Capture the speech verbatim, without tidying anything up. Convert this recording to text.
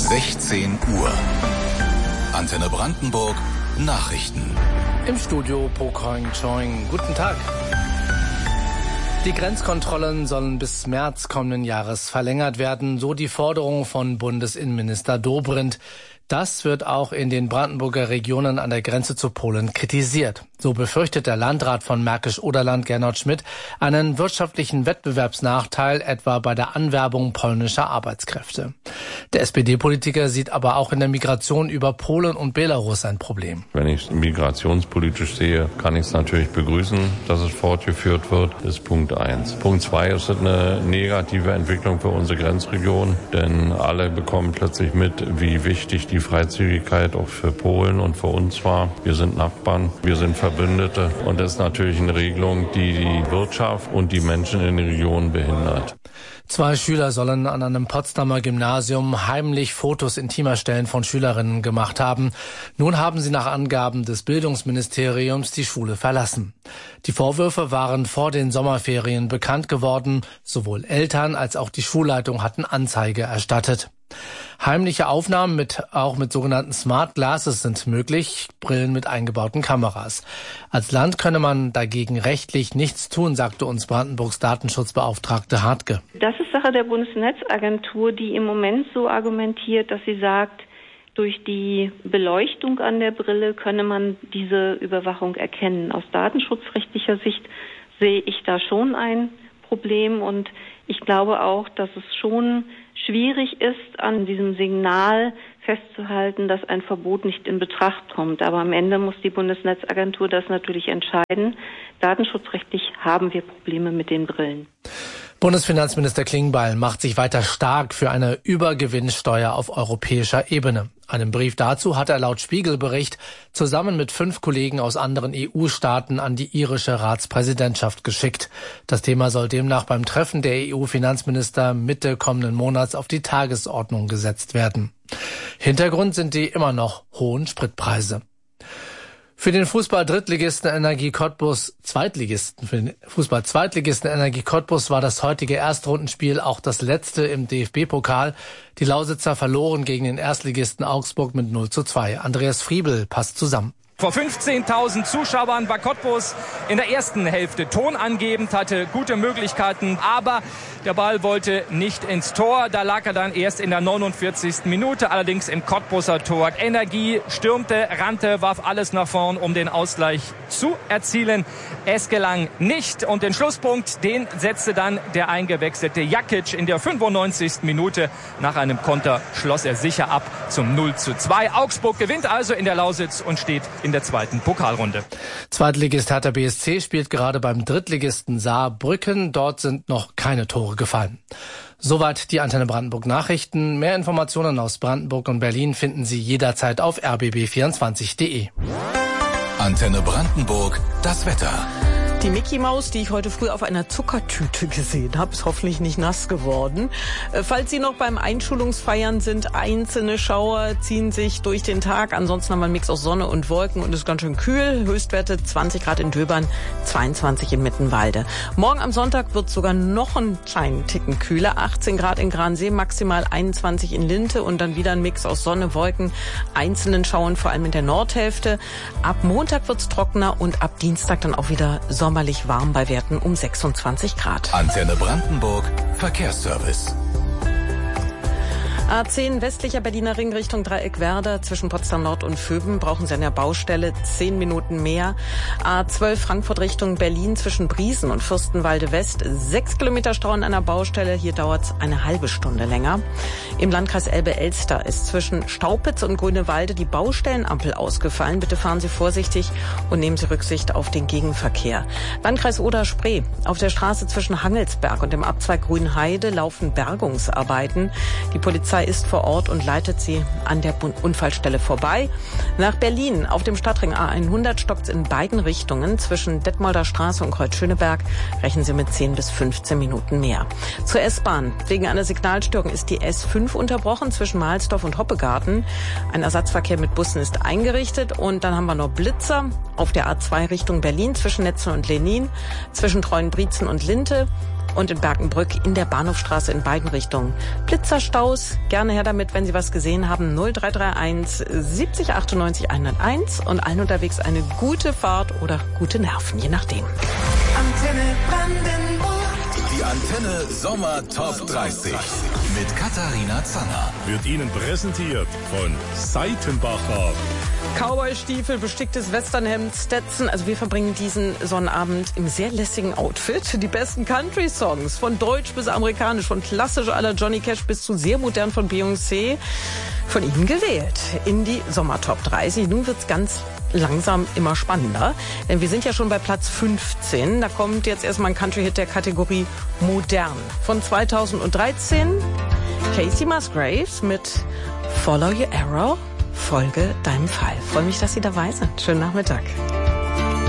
sechzehn Uhr. Antenne Brandenburg Nachrichten. Im Studio Pokoing Choing. Guten Tag. Die Grenzkontrollen sollen bis März kommenden Jahres verlängert werden, so die Forderung von Bundesinnenminister Dobrindt. Das wird auch in den Brandenburger Regionen an der Grenze zu Polen kritisiert. So befürchtet der Landrat von Märkisch-Oderland, Gernot Schmidt, einen wirtschaftlichen Wettbewerbsnachteil etwa bei der Anwerbung polnischer Arbeitskräfte. Der S P D-Politiker sieht aber auch in der Migration über Polen und Belarus ein Problem. Wenn ich es migrationspolitisch sehe, kann ich es natürlich begrüßen, dass es fortgeführt wird. Das ist Punkt eins. Punkt zwei ist eine negative Entwicklung für unsere Grenzregion, denn alle bekommen plötzlich mit, wie wichtig die Freizügigkeit auch für Polen und für uns war. Wir sind Nachbarn, wir sind Verbündete und das ist natürlich eine Regelung, die die Wirtschaft und die Menschen in den Regionen behindert. Zwei Schüler sollen an einem Potsdamer Gymnasium heimlich Fotos intimer Stellen von Schülerinnen gemacht haben. Nun haben sie nach Angaben des Bildungsministeriums die Schule verlassen. Die Vorwürfe waren vor den Sommerferien bekannt geworden. Sowohl Eltern als auch die Schulleitung hatten Anzeige erstattet. Heimliche Aufnahmen mit, auch mit sogenannten Smart Glasses sind möglich, Brillen mit eingebauten Kameras. Als Land könne man dagegen rechtlich nichts tun, sagte uns Brandenburgs Datenschutzbeauftragte Hartke. Das ist Sache der Bundesnetzagentur, die im Moment so argumentiert, dass sie sagt, durch die Beleuchtung an der Brille könne man diese Überwachung erkennen. Aus datenschutzrechtlicher Sicht sehe ich da schon ein Problem und ich glaube auch, dass es schon schwierig ist, an diesem Signal festzuhalten, dass ein Verbot nicht in Betracht kommt. Aber am Ende muss die Bundesnetzagentur das natürlich entscheiden. Datenschutzrechtlich haben wir Probleme mit den Brillen. Bundesfinanzminister Klingbeil macht sich weiter stark für eine Übergewinnsteuer auf europäischer Ebene. Einen Brief dazu hat er laut Spiegelbericht zusammen mit fünf Kollegen aus anderen E U-Staaten an die irische Ratspräsidentschaft geschickt. Das Thema soll demnach beim Treffen der E U-Finanzminister Mitte kommenden Monats auf die Tagesordnung gesetzt werden. Hintergrund sind die immer noch hohen Spritpreise. Für den Fußball-Drittligisten Energie Cottbus, Zweitligisten, für den Fußball-Zweitligisten Energie Cottbus war das heutige Erstrundenspiel auch das letzte im D F B-Pokal. Die Lausitzer verloren gegen den Erstligisten Augsburg mit null zu zwei. Andreas Friebel passt zusammen. Vor fünfzehntausend Zuschauern war Cottbus in der ersten Hälfte tonangebend, hatte gute Möglichkeiten, aber der Ball wollte nicht ins Tor. Da lag er dann erst in der neunundvierzigsten Minute, allerdings im Cottbuser Tor. Energie stürmte, rannte, warf alles nach vorn, um den Ausgleich zu erzielen. Es gelang nicht und den Schlusspunkt, den setzte dann der eingewechselte Jakic in der fünfundneunzigsten Minute. Nach einem Konter schloss er sicher ab zum null zu zwei. Augsburg gewinnt also in der Lausitz und steht in der zweiten Pokalrunde. Zweitligist Hertha B S C spielt gerade beim Drittligisten Saarbrücken. Dort sind noch keine Tore gefallen. Soweit die Antenne Brandenburg Nachrichten. Mehr Informationen aus Brandenburg und Berlin finden Sie jederzeit auf r b b vierundzwanzig punkt d e. Antenne Brandenburg, das Wetter. Die Mickey Maus, die ich heute früh auf einer Zuckertüte gesehen habe, ist hoffentlich nicht nass geworden. Falls Sie noch beim Einschulungsfeiern sind, einzelne Schauer ziehen sich durch den Tag. Ansonsten haben wir einen Mix aus Sonne und Wolken und es ist ganz schön kühl. Höchstwerte zwanzig Grad in Döbern, zweiundzwanzig in Mittenwalde. Morgen am Sonntag wird es sogar noch einen kleinen Ticken kühler. achtzehn Grad in Gransee, maximal einundzwanzig in Linte und dann wieder ein Mix aus Sonne, Wolken, einzelnen Schauern, vor allem in der Nordhälfte. Ab Montag wird es trockener und ab Dienstag dann auch wieder Sommer. Sommerlich warm bei Werten um sechsundzwanzig Grad. Antenne Brandenburg, Verkehrsservice. A zehn westlicher Berliner Ring Richtung Dreieckwerder zwischen Potsdam Nord und Vöben brauchen Sie an der Baustelle zehn Minuten mehr. A zwölf Frankfurt Richtung Berlin zwischen Briesen und Fürstenwalde West sechs Kilometer Stau an einer Baustelle. Hier dauert es eine halbe Stunde länger. Im Landkreis Elbe-Elster ist zwischen Staupitz und Grünewalde die Baustellenampel ausgefallen. Bitte fahren Sie vorsichtig und nehmen Sie Rücksicht auf den Gegenverkehr. Landkreis Oder-Spree. Auf der Straße zwischen Hangelsberg und dem Abzweig Grünheide laufen Bergungsarbeiten. Die Polizei ist vor Ort und leitet sie an der Unfallstelle vorbei. Nach Berlin auf dem Stadtring A hundert stockt es in beiden Richtungen. Zwischen Detmolder Straße und Kreuzschöneberg rechnen Sie mit zehn bis fünfzehn Minuten mehr. Zur S-Bahn. Wegen einer Signalstörung ist die S fünf unterbrochen zwischen Mahlsdorf und Hoppegarten. Ein Ersatzverkehr mit Bussen ist eingerichtet. Und dann haben wir noch Blitzer auf der A zwei Richtung Berlin zwischen Netze und Lenin, zwischen Treuenbrietzen und Linte. und in Berkenbrück in der Bahnhofstraße in beiden Richtungen. Blitzerstaus, gerne her damit, wenn Sie was gesehen haben. null drei drei eins siebzig achtundneunzig hunderteins und allen unterwegs eine gute Fahrt oder gute Nerven, je nachdem. Antenne Brandenburg. Die Antenne Sommer Top dreißig mit Katharina Zanner. Wird Ihnen präsentiert von Seitenbacher. Cowboy-Stiefel, besticktes Westernhemd, Stetson. Also wir verbringen diesen Sonnabend im sehr lässigen Outfit. Die besten Country-Songs, von deutsch bis amerikanisch, von klassisch à la Johnny Cash bis zu sehr modern von Beyoncé, von Ihnen gewählt in die Sommer-Top dreißig. Nun wird's ganz langsam immer spannender, denn wir sind ja schon bei Platz fünfzehn. Da kommt jetzt erstmal ein Country-Hit der Kategorie Modern. Von zweitausenddreizehn Casey Musgraves mit Follow Your Arrow. Folge deinem Fall. Freue mich, dass Sie dabei sind. Schönen Nachmittag.